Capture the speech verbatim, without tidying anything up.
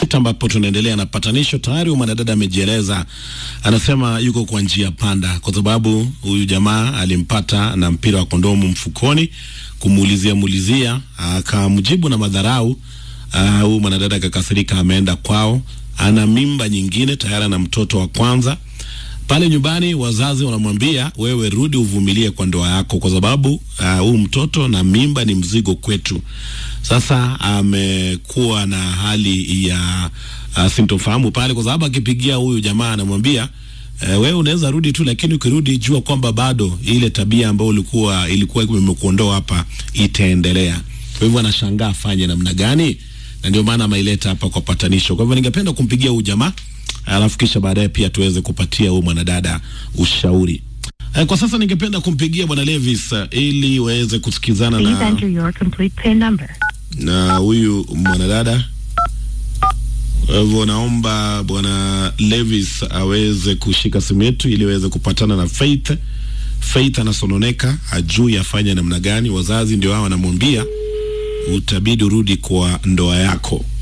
wakati ambapo tunaendelea na patanisho, tayari mwanadada amejieleza, anasema yuko kwa njia panda kwa sababu huyu jamaa alimpata na mpira wa kondomu mfukoni, kumuulizia muulizia, akamjibu na madharau. Huyu mwanadada akakasirika, ameenda kwao, ana mimba nyingine tayari na mtoto wa kwanza. Pale nyumbani wazazi wanamwambia, wewe rudi uvumilie kwa ndoa yako kwa sababu huu uh, mtoto na mimba ni mzigo kwetu. Sasa amekuwa na hali ya uh, sintofahamu pale kwa sababu akipigia huyu jamaa anamwambia, uh, wewe unaweza rudi tu, lakini ukirudi jua kwamba bado ile tabia ambayo ulikuwa ilikuwa imekuondoa hapa itaendelea. Kwa hivyo anashangaa afanye namna gani, na ndio maana ameileta hapa kwa patanisho. Kwa hivyo ningependa kumpigia huyu jamaa, alafu kisha baadaye pia tuweze kupatia huyu mwanadada ushauri. Eh, kwa sasa ningependa kumpigia bwana Levis uh, ili waweze kusikizana na enter your complete pin number. Na huyu mwanadada. Kwa hivyo naomba bwana Levis aweze kushika simu yetu ili waweze kupatana na Faith. Faith anasononeka, ajui afanye namna gani. Wazazi ndio hao wanamwambia utabidi urudi kwa ndoa yako.